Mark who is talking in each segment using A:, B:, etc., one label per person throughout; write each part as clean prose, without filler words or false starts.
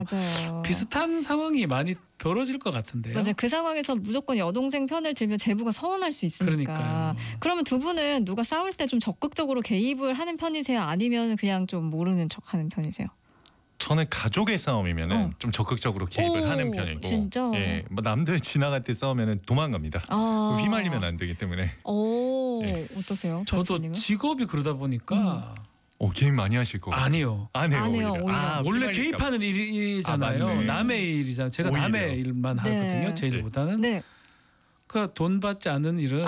A: 맞아요.
B: 비슷한 상황이 많이 벌어질 것 같은데요.
A: 맞아요. 그 상황에서 무조건 여동생 편을 들면 제부가 서운할 수 있으니까.
B: 그러니까요.
A: 그러면 두 분은 누가 싸울 때 좀 적극적으로 개입을 하는 편이세요? 아니면 그냥 좀 모르는 척하는 편이세요?
C: 저는 가족의 싸움이면은 좀 적극적으로 개입을
A: 오,
C: 하는 편이고,
A: 진짜?
C: 예, 뭐 남들 지나갈 때 싸우면은 도망갑니다.
A: 아.
C: 휘말리면 안 되기 때문에.
A: 오,
C: 예.
A: 어떠세요?
B: 저도
A: 변호사님은?
B: 직업이 그러다 보니까
C: 개입 많이 하실 거 같아요.
B: 아니요.
C: 안 해요.
A: 안 해요, 오히려.
B: 원래
C: 휘말릴까
B: 개입하는 일이잖아요.
C: 맞네.
B: 남의 일이잖아요. 제가
C: 오히려.
B: 남의 일만
A: 네.
B: 하거든요. 제 일보다는.
A: 네,
B: 그러니까 돈 받지 않은 일은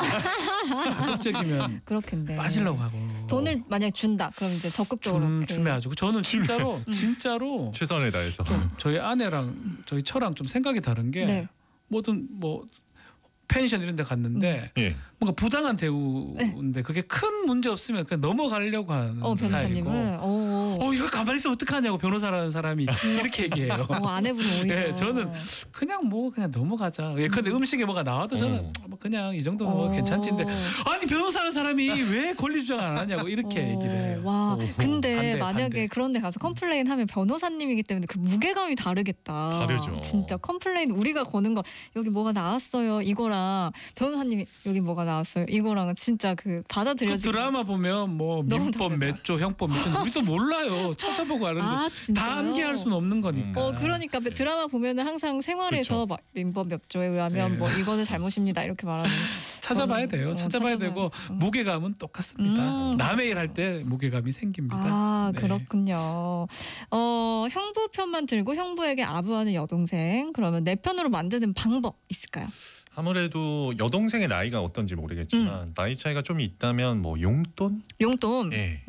B: 가급적이면
A: 그렇겠네.
B: 빠지려고 하고.
A: 돈을 만약 준다, 그럼 이제 적극적으로. 이렇게.
B: 춤해가지고 저는 진짜로
C: 최선을 다해서.
B: 좀 저희 아내랑 저희 처랑 좀 생각이 다른 게
A: 네.
B: 뭐든 뭐 펜션 이런 데 갔는데
C: 예.
B: 뭔가 부당한 대우인데 그게 큰 문제 없으면 그냥 넘어가려고 하는 스타일이고
A: 변호사님은.
B: 이거 가만히 있으면 어떡하냐고 변호사라는 사람이 이렇게 얘기해요.
A: 아내분은 오히려.
B: 예, 저는 그냥 넘어가자. 예컨대 음식에 뭐가 나와도 저는 뭐 그냥 이 정도 뭐 괜찮지인데 아니 변호사라는 사람이 왜 권리 주장 안 하냐고 이렇게 얘기를 해요.
A: 와, 근데
B: 반대,
A: 만약에
B: 반대.
A: 그런 데 가서 컴플레인 하면 변호사님이기 때문에 그 무게감이 다르겠다.
C: 다르죠.
A: 진짜 컴플레인 우리가 거는 거 여기 뭐가 나왔어요. 이거랑 변호사님이 여기 뭐가 나왔어요. 이거랑은 진짜 그
B: 그
A: 받아들여지고.
B: 드라마 보면 뭐
A: 너무
B: 민법
A: 다르다.
B: 몇 조, 형법 몇 조, 우리도 몰라요. 찾아보고 아는
A: 아,
B: 거.
A: 진짜요?
B: 다 암기할 수는 없는 거니까.
A: 그러니까 드라마 보면은 항상 생활에서
C: 그렇죠.
A: 막 민법 몇 조에 의하면
B: 네.
A: 뭐 이거는 잘못입니다 이렇게 말하는.
B: 찾아봐야 돼요. 찾아봐야 되고
A: 찾아봐야죠.
B: 무게감은 똑같습니다.
A: 음.
B: 남의 일 할 때 무게감이 생깁니다.
A: 아,
B: 네.
A: 그렇군요. 형부 편만 들고 형부에게 아부하는 여동생. 그러면 내 편으로 만드는 방법 있을까요?
C: 아무래도 여동생의 나이가 어떤지 모르겠지만 나이 차이가 좀 있다면 뭐 용돈?
A: 용돈.
C: 예.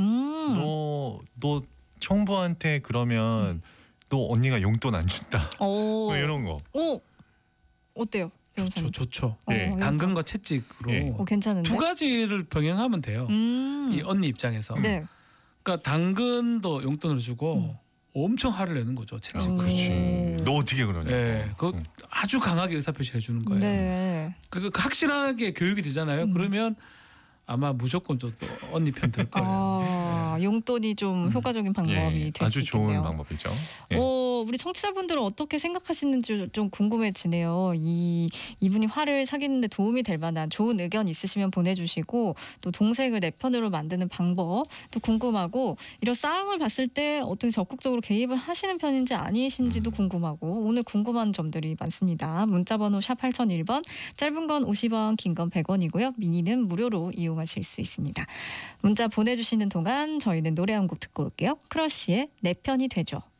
C: 너 형부한테 그러면 너 언니가 용돈 안 준다.
A: 오.
C: 뭐 이런 거.
A: 오. 어때요? 변호사님?
B: 좋죠.
C: 네.
A: 용돈.
B: 당근과 채찍으로
C: 예.
A: 괜찮은데.
B: 두 가지를 병행하면 돼요. 이 언니 입장에서.
A: 네.
B: 그러니까 당근도 용돈을 주고 엄청 화를 내는 거죠. 채찍.
C: 그렇지. 너 어떻게 그러냐.
B: 예, 그 아주 강하게 의사표시를 해주는 거예요.
A: 네.
B: 그 확실하게 교육이 되잖아요. 그러면 아마 무조건 또 언니 편 들 거예요.
A: 용돈이 좀 효과적인 방법이
C: 예.
A: 될 수
C: 아주
A: 있겠네요.
C: 좋은 방법이죠. 예.
A: 우리 청취자분들은 어떻게 생각하시는지 좀 궁금해지네요. 이분이 화를 사귀는데 도움이 될 만한 좋은 의견 있으시면 보내주시고 또 동생을 내 편으로 만드는 방법 또 궁금하고 이런 상황을 봤을 때 어떻게 적극적으로 개입을 하시는 편인지 아니신지도 궁금하고 오늘 궁금한 점들이 많습니다. 문자번호 샵 8001번 짧은 건 50원 긴 건 100원이고요. 미니는 무료로 이용하실 수 있습니다. 문자 보내주시는 동안 저희는 노래 한 곡 듣고 올게요. 크러쉬의 내 편이 되죠.